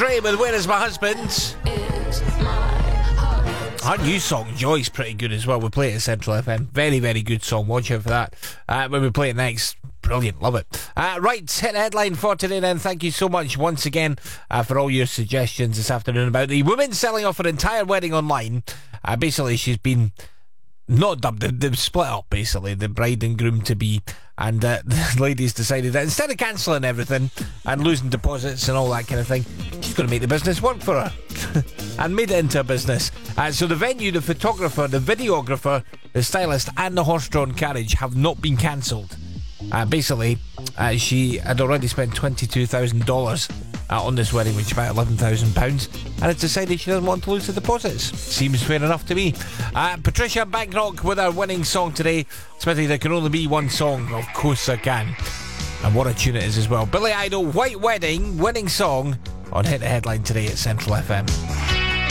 Dre with Where Is My Husband? Our new song, Joy's pretty good as well. We play it at Central FM. Very, very good song. Watch out for that. When we play it next, brilliant. Love it. Right, hit the headline for today then. Thank you so much once again for all your suggestions this afternoon about the woman selling off her entire wedding online. Basically, she's been not dubbed, they've split up basically, the bride and groom to be, and the ladies decided that instead of cancelling everything and losing deposits and all that kind of thing, she's going to make the business work for her and made it into a business. So the venue, the photographer, the videographer, the stylist and the horse-drawn carriage have not been cancelled. Basically, she had already spent $22,000 on this wedding, which is about £11,000, and has decided she doesn't want to lose the deposits. Seems fair enough to me. Patricia Bankrock with our winning song today. Smithy, there can only be one song. Of course there can. And what a tune it is as well. Billy Idol, White Wedding, winning song on Hit the Headline today at Central FM.